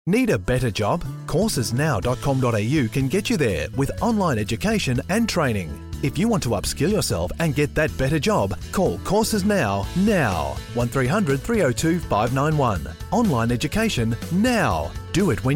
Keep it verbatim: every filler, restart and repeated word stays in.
Need a better job? courses now dot com dot a u can get you there with online education and training. If you want to upskill yourself and get that better job, call Courses Now, now. one three hundred three oh two five nine one. Online education, now. Do it when